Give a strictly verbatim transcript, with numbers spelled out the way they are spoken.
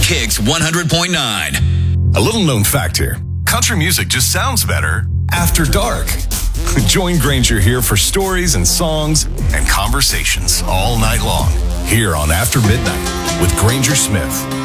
Kicks one hundred point nine. A little known fact here. Country music just sounds better after dark. Join Granger here for stories and songs and conversations all night long here on After Midnight with Granger Smith.